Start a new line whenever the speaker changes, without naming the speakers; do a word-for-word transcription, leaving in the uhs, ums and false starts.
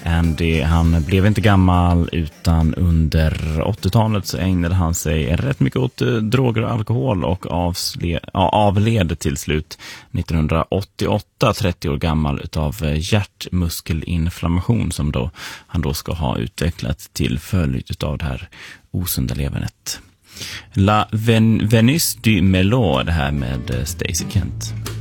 Andy, han blev inte gammal utan under åttiotalet så ägnade han sig rätt mycket åt droger och alkohol och avsle, ja, avled till slut nittonhundraåttioåtta, trettio år gammal, utav hjärtmuskelinflammation som då, han då ska ha utvecklat till följd utav det här osunda levernet. La Ven- Venus du Melo, det här med Stacey Kent.